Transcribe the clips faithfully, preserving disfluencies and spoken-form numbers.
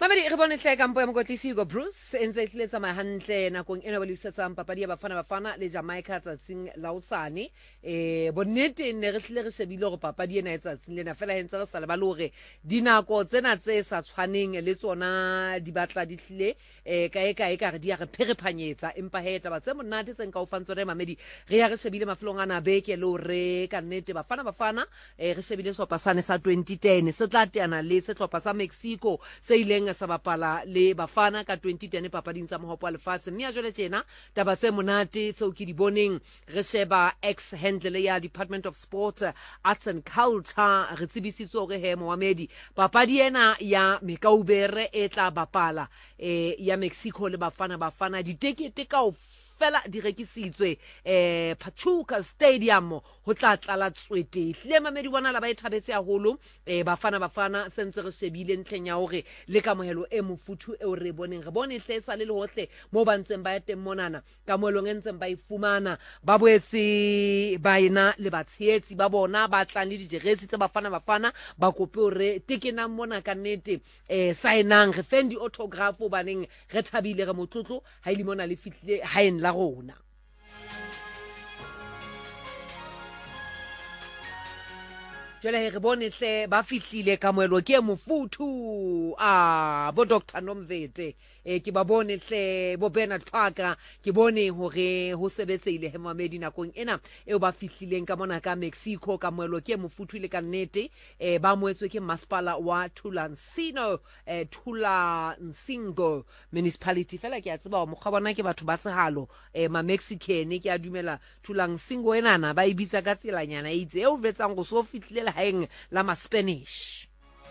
Mamedi re bone hle kampo ya mokotlisi Hugo Bruce entse tletsa mahantle nakong ena ba lisetsang papadi ya bafana bafana le Jamaica tsatsing la utsane eh bonnete ne re hle re shebile go papadi ena etsa tsatsing lena fela hentse re sala ba le hore dinako tsena tse sa tshwaneng le tsona di batla di hle eh kae kae ka re di ya re pherephanyetsa empa he taba tse monate tseng ka o fantso re Mamedi re ya re shebile maflong ana beke le hore ka nnete bafana bafana eh re shebile so pasane sa twenty ten se tla teana le se tlhopha sa Mexico se ileng sa bapala le bafana ka twenty ten papading tsa mohopo wa lefatshe mme a jwale tjena taba tse monate tseo ke di boneng re sheba ex handler ya Department of Sport, Arts and Culture re tsebisitse hore he Mohamedi papadi ena ya Mekaubere e tla bapala eh ya Mexico le bafana bafana ditekete ka fela di rekisitswe eh Pachuca Stadium ho tla tlala tswete hle Mamedi bona la ba e thabetse haholo eh bafana bafana sentse re shebile ntleng ya hore le kamohelo e mofuthu e o re boneng re bone hle sa le le hohle mo ba ntseng ba eteng monana kamohelo ngentseng ba ifumana ba boetse ba ina le batsheetsi ba bona ba tlang le dijeresi tse bafana bafana ba kope hore tekena mona ka nnete eh saenang re fendi autograph ba neng re thabile re motlotlo ha ile mona le fitlile haen la rona jwale re bone hle ba fihlile kamoelo ke mofuthu ah bo Doctor Nomvete eh ke ba bone hle bo Bernard Parker ke bone hore ho sebetseile he Mamedi nakong ena eo ba fihlileng ka mona ka Mexico kamoelo ke mofuthu ile ka nnete eh ba moetswe ke masipala wa Tulancingo eh Tulancingo municipality fela ke a tseba mo kgabana ke batho ba sehalo eh ma Mexican ke a dumela Tulancingo enana ba ibitsa ka tselanyana itse eo vetsang go so fihlile hang la ma Spanish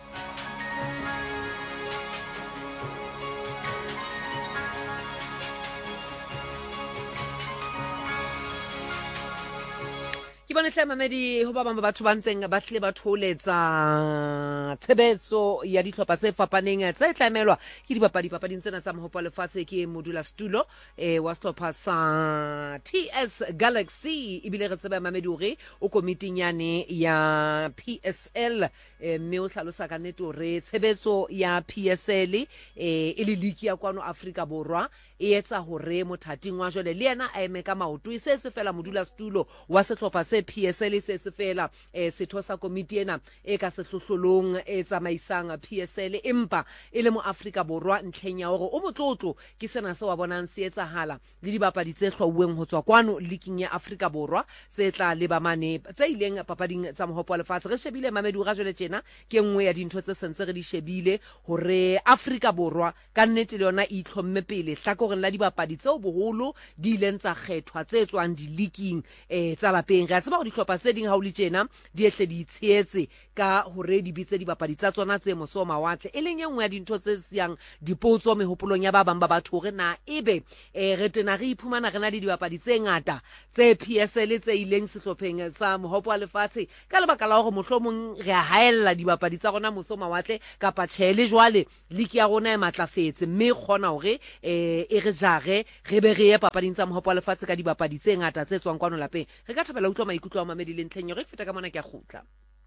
ke bone hle Mamedi ho ba bang ba batho ba ntseng ba hle ba tholetsa tshebetso ya ditlhopha tse fapaneng tse tlamelwa ke dibapadi papading tsena tsa mohopo wa lefatshe ke modula stulo eh wa setlhopha sa T S Galaxy ibile re tseba Mamedi hore o komiting yane ya P S L eh me o hlalosa ka nnete hore tshebetso ya P S L eh e le league ya kwano Afrika Borwa e etsa hore mothating wa jole le yena a eme ka maoto se se fela modula stulo wa setlhopha se P S L se se fela eh setho sa komiti ena e ka sehlohlolong e tsamaisang P S L empa e le mo Afrika Borwa ntlheng ya hore o motlotlo ke sena se wa bonang se etsahala le dibapadi tse hlwauweng ho tswa kwano leaking ya Afrika Borwa se tla le ba mane tse ileng papading tsa mohopo wa lefatshe re shebile Mamedi ga jole tjena ke nngwe ya dintho tse sentse re di shebile hore Afrika Borwa ka nnete le yona e itlhomme pele hlakoreng la dibapadi tseo boholo di ileng tsa kgethwa tse tswang di leaking eh tsa lapeng re tseba go ditlhopha tse ding ha o le tjena di ehle di itsheetse ka hore di bitse dibapadi tsa tsona tse moso mawatle e leng engwe ya dintho tse siang dipotso mehopolong ya ba bang ba batho hore na ebe eh re tena re iphumana rena le dibapadi tse ngata tse P S L tse ileng sehlopheng sa mohopo wa lefatshe ka lebaka la hore mohlomong re a haella dibapadi tsa rona moso mawatle kapa tshele jwale league ya rona e matlafetse mme khona hore eh e re jare re be re ye papading tsa mohopo wa lefatshe ka dibapadi tse ngata tse tswang kwano lapeng re ka thabela utlwa maikutlo a Mamedi le ntlheng re feta ka mona ke a khutla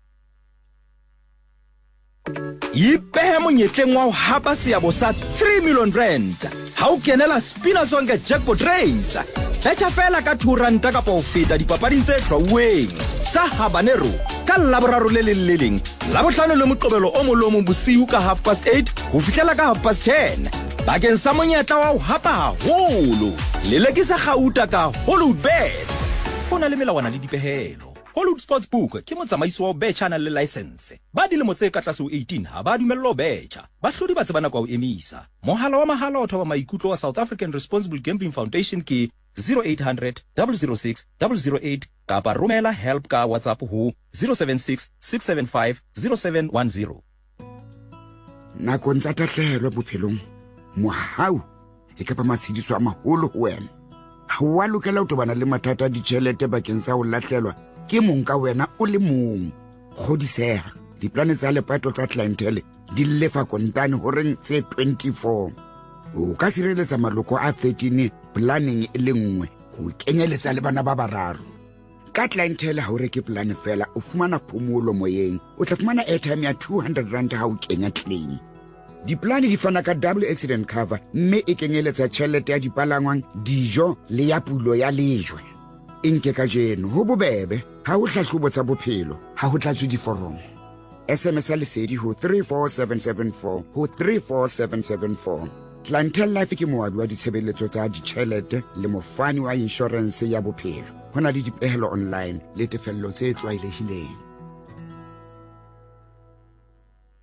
ipehe monyetleng wa ho hapa seabo sa three million rand ha o kenela Spina Zonke jackpot race betcha fela ka two rand ka po feta dipapading tse hlwauweng tsa habanero ka laboraro le le leleng la bohlano le moqobelo o molomo bosiu ka half past eight ho fihlela ka half past ten bakeng sa monyetla wa ho hapa haholo le lekisa gauta ka Hollywood Bets hona le melawana le dipehelo Hollywood Sportsbook ke motsamaiso wa betcha na le license ba dilemo tse ka tlase ho eighteen ha ba dumellwa betcha ba hlodi ba tsebana kwa ho emisa mohala wa mahala o thoba maikutlo wa South African Responsible Gambling Foundation ke zero eight hundred, double oh six, double oh eight kapa romela help ka WhatsApp ho zero seven six, six seven five, zero seven one zero. Nakong tsa tahlehelo bophelong mohau e ka ba matshidiso a maholo ho wena ha wa lokela ho tobana le mathata a ditjhelete bakeng sa ho lahlelwa ke mong ka wena o le mong godiseha diplane tsa lepato tsa clientele di lefa kontane horeng tse twenty-four o ka sireletsa maloko a thirteen planning e le nngwe ho kenyeletsa le bana ba bararo ka clientele ha o reke plan fela o fumana phomolo moyeng o tla fumana airtime ya two hundred rand ha o kenya claim diplane di fana ka double accident cover mme e kenyeletsa tšhelete ya dipalangwang dijo le ya pulo ya lejwe e nke ka jeno ho bobebe ha ho hlahlobo tsa bophelo ha ho tlatswe diforomo S M S a lesedi ho three four seven seven four ho three four seven seven four. Clientele Life ke moabi wa ditshebeletso tsa ditjhelete le mofani wa insurance ya bophelo. Ho na le dipehelo online le tefello tse tlwaelehileng.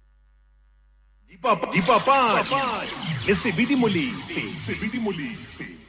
Dipapadi le Sebidi Molefe, Sebidi Molefe.